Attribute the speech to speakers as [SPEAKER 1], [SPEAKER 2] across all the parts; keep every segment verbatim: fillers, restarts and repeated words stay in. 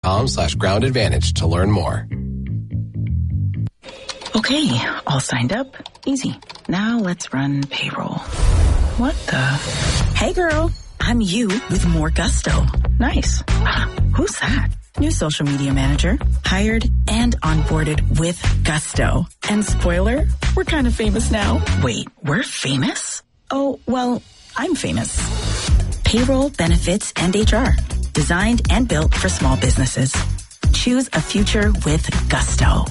[SPEAKER 1] com slash ground advantage to learn more.
[SPEAKER 2] Okay, all signed up. Easy. Now let's run payroll. What the? Hey girl, I'm you with more gusto. Nice. Who's that? New social media manager. Hired and onboarded with gusto. And spoiler, we're kind of famous now. Wait, we're famous? Oh, well, I'm famous. Payroll, benefits, and H R. Designed and built for small businesses. Choose a future with gusto.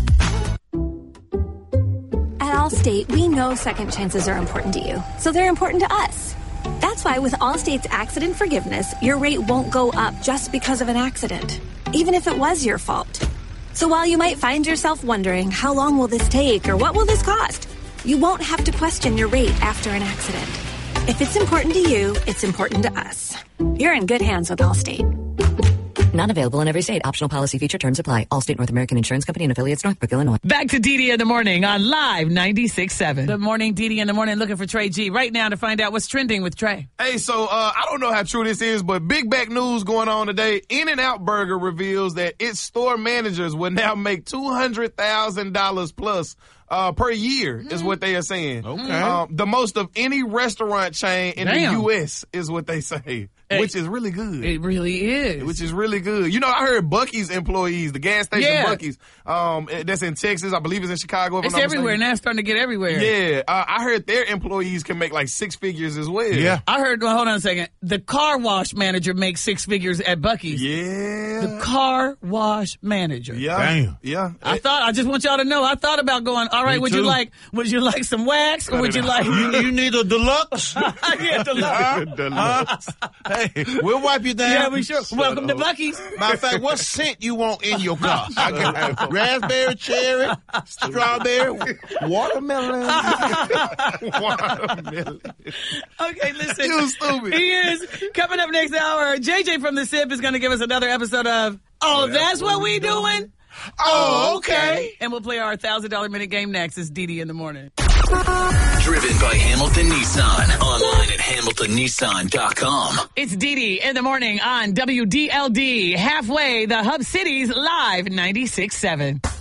[SPEAKER 3] At Allstate, we know second chances are important to you, so they're important to us. That's why with Allstate's accident forgiveness, your rate won't go up just because of an accident, even if it was your fault. So while you might find yourself wondering, how long will this take or what will this cost? You won't have to question your rate after an accident. If it's important to you, it's important to us. You're in good hands with Allstate.
[SPEAKER 4] Not available in every state. Optional policy feature terms apply. Allstate North American Insurance Company and affiliates, Northbrook, Illinois.
[SPEAKER 5] Back to D D in the morning on Live ninety-six point seven. Good morning, D D in the morning. Looking for Trey G right now to find out what's trending with Trey.
[SPEAKER 6] Hey, so uh, I don't know how true this is, but big back news going on today. In-N-Out Burger reveals that its store managers will now make two hundred thousand dollars plus Uh, per year is what they are saying.
[SPEAKER 7] Okay.
[SPEAKER 6] Um, the most of any restaurant chain in
[SPEAKER 5] Damn.
[SPEAKER 6] the U S is what they say,
[SPEAKER 5] Hey,
[SPEAKER 6] which is really good.
[SPEAKER 5] It really is.
[SPEAKER 6] Which is really good. You know, I heard Buc-ee's employees, the gas station
[SPEAKER 5] Yeah.
[SPEAKER 6] Buc-ee's, um, that's in Texas. I believe it's in Chicago. If
[SPEAKER 5] It's
[SPEAKER 6] I'm not
[SPEAKER 5] everywhere,
[SPEAKER 6] mistaken.
[SPEAKER 5] and that's starting to get everywhere.
[SPEAKER 6] Yeah, uh, I heard their employees can make like six figures as well.
[SPEAKER 7] Yeah.
[SPEAKER 5] I heard, well, hold on a second. The car wash manager makes six figures at Buc-ee's.
[SPEAKER 6] Yeah.
[SPEAKER 5] The car wash manager.
[SPEAKER 6] Yeah.
[SPEAKER 7] Damn.
[SPEAKER 6] Yeah.
[SPEAKER 5] I thought, I just want y'all to know, I thought about going, all right,
[SPEAKER 7] Me
[SPEAKER 5] would you
[SPEAKER 7] too.
[SPEAKER 5] like, would you like some wax or
[SPEAKER 6] Cut
[SPEAKER 5] would
[SPEAKER 6] it
[SPEAKER 5] you
[SPEAKER 6] out.
[SPEAKER 5] like?
[SPEAKER 7] You, you need a deluxe?
[SPEAKER 5] Yeah, the love.
[SPEAKER 6] Deluxe.
[SPEAKER 7] Hey, we'll wipe you down.
[SPEAKER 5] Yeah, we sure. Welcome to Buc-ee's.
[SPEAKER 7] Matter of fact, what scent you want in your car? I got raspberry, cherry, strawberry, watermelon.
[SPEAKER 6] Watermelon.
[SPEAKER 5] Okay, listen.
[SPEAKER 6] You stupid.
[SPEAKER 5] He is. Coming up next hour, J J from The Sip is going to give us another episode of Oh, That's What We Doing?
[SPEAKER 6] Oh, okay.
[SPEAKER 5] And we'll play our one thousand dollars minute game next. It's D D in the morning.
[SPEAKER 8] Driven by Hamilton Nissan. Online at hamilton nissan dot com.
[SPEAKER 5] It's D D in the morning on W D L D. Halfway, the Hub Cities Live ninety-six point seven.